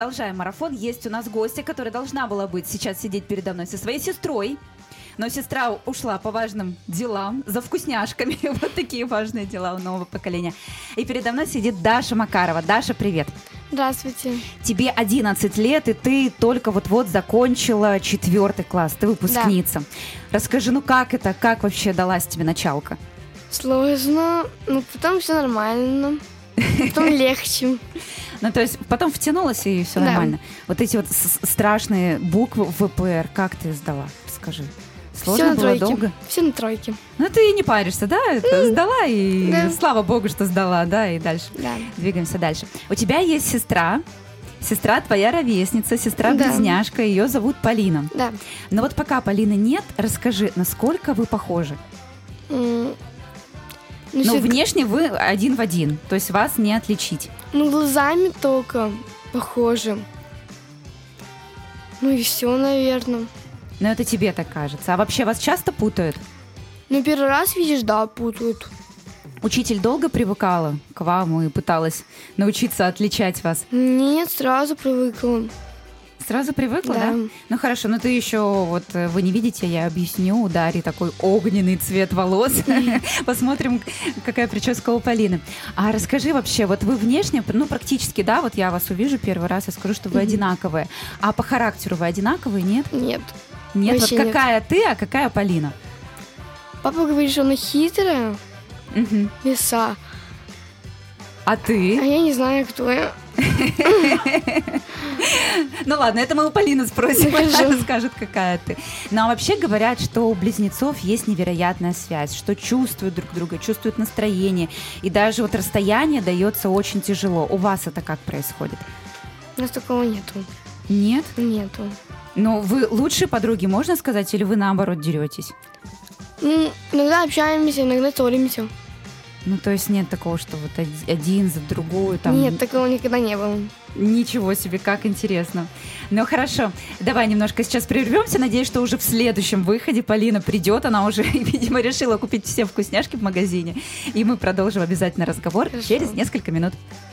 Продолжаем марафон. Есть у нас гостья, которая должна была быть сейчас сидеть передо мной со своей сестрой. Но сестра ушла по важным делам, за вкусняшками. Вот такие важные дела у нового поколения. И передо мной сидит Даша Макарова. Даша, привет. Здравствуйте. Тебе 11 лет, и ты только вот-вот закончила 4 класс. Ты выпускница. Да. Расскажи, как это? Как вообще далась тебе началка? Сложно, но потом все нормально. Потом легче. Ну, то есть потом втянулась, и все нормально. Вот эти вот страшные буквы ВПР, как ты сдала? Скажи. Сложно было, долго? Все на тройке. Ну, ты не паришься, да? Это сдала, и слава богу, что сдала, да, и дальше. Да. Двигаемся дальше. У тебя есть сестра. Сестра твоя ровесница, сестра-близняшка, ее зовут Полина. Да. Но вот пока Полины нет, расскажи, насколько вы похожи? Внешне вы один в один, то есть вас не отличить. Глазами только похожи. И все, наверное. Но это тебе так кажется. А вообще вас часто путают? Первый раз видишь, да, путают. Учитель долго привыкала к вам и пыталась научиться отличать вас? Нет, сразу привыкла. Сразу привыкла, да? Ну хорошо, но ты еще, вы не видите, я объясню, у Дарьи такой огненный цвет волос. Посмотрим, какая прическа у Полины. А расскажи вообще, вы внешне, практически, да, я вас увижу первый раз, я скажу, что вы одинаковые. А по характеру вы одинаковые, нет? Нет. Нет, какая ты, а какая Полина? Папа говорит, что она хитрая, лиса. А ты? А я не знаю, кто я. Ну ладно, это мы у Полины спросим, она расскажет, какая ты. Ну а вообще говорят, что у близнецов есть невероятная связь, что чувствуют друг друга, чувствуют настроение, и даже расстояние дается очень тяжело. У вас это как происходит? У нас такого нету. Нет? Нету. Ну вы лучшие подруги, можно сказать, или вы наоборот деретесь? Иногда общаемся, иногда ссоримся. То есть нет такого, что один за другую там... Нет, такого никогда не было. Ничего себе, как интересно. Ну хорошо, давай немножко сейчас прервемся. Надеюсь, что уже в следующем выходе Полина придет. Она уже, видимо, решила купить все вкусняшки в магазине. И мы продолжим обязательно разговор через несколько минут.